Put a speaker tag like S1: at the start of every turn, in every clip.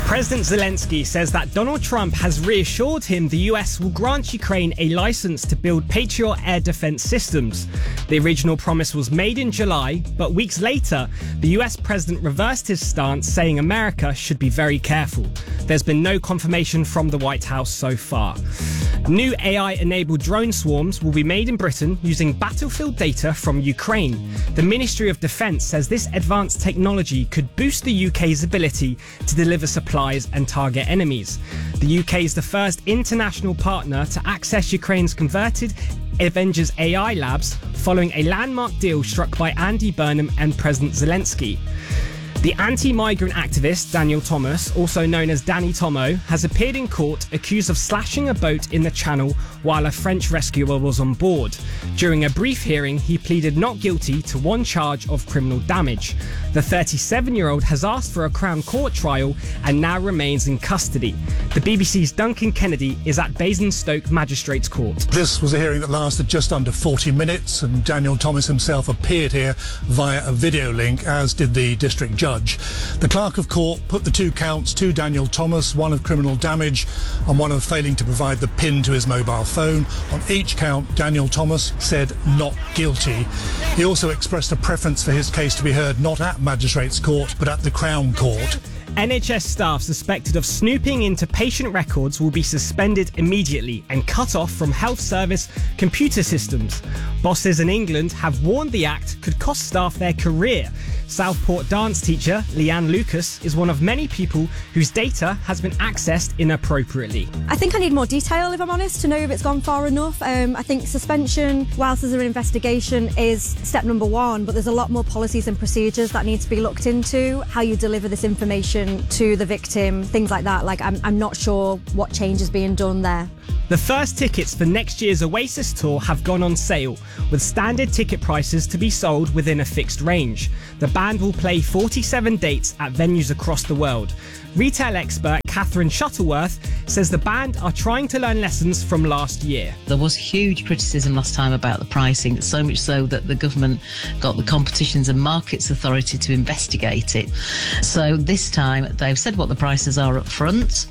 S1: President Zelensky says that Donald Trump has reassured him the US will grant Ukraine a license to build Patriot air defense systems. The original promise was made in July, but weeks later, the US president reversed his stance, saying America should be very careful. There's been no confirmation from the White House so far. New AI-enabled drone swarms will be made in Britain using battlefield data from Ukraine. The Ministry of Defence says this advanced technology could boost the UK's ability to deliver supplies and target enemies. The UK is the first international partner to access Ukraine's converted Avengers AI labs following a landmark deal struck by Andy Burnham and President Zelensky. The anti-migrant activist Daniel Thomas, also known as Danny Tomo, has appeared in court accused of slashing a boat in the Channel while a French rescuer was on board. During a brief hearing, he pleaded not guilty to one charge of criminal damage. The 37-year-old has asked for a Crown Court trial and now remains in custody. The BBC's Duncan Kennedy is at Basingstoke Magistrates Court.
S2: This was a hearing that lasted just under 40 minutes, and Daniel Thomas himself appeared here via a video link, as did the district judge. The clerk of court put the two counts to Daniel Thomas, one of criminal damage and one of failing to provide the PIN to his mobile phone. On each count, Daniel Thomas said not guilty. He also expressed a preference for his case to be heard not at Magistrates Court but at the Crown Court.
S1: NHS staff suspected of snooping into patient records will be suspended immediately and cut off from health service computer systems. Bosses in England have warned the act could cost staff their career. Southport dance teacher Leanne Lucas is one of many people whose data has been accessed inappropriately.
S3: I think I need more detail, if I'm honest, to know if it's gone far enough. I think suspension, whilst there's an investigation, is step number one, but there's a lot more policies and procedures that need to be looked into. How you deliver this information to the victim, things like that. I'm not sure what change is being done there.
S1: The first tickets for next year's Oasis tour have gone on sale, with standard ticket prices to be sold within a fixed range. The band will play 47 dates at venues across the world. Retail expert Catherine Shuttleworth says the band are trying to learn lessons from last year.
S4: There was huge criticism last time about the pricing, so much so that the government got the Competitions and Markets Authority to investigate it. So this time they've said what the prices are up front,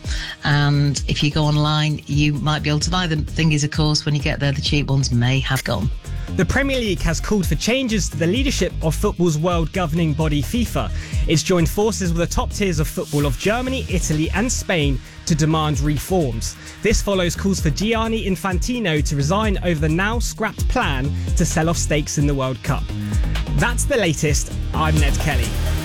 S4: and if you go online you might be able to buy them. The thing is, of course, when you get there the cheap ones may have gone.
S1: The Premier League has called for changes to the leadership of football's world governing body FIFA. It's joined forces with the top tiers of football of Germany, Italy and Spain to demand reforms. This follows calls for Gianni Infantino to resign over the now scrapped plan to sell off stakes in the World Cup. That's the latest. I'm Ned Kelly.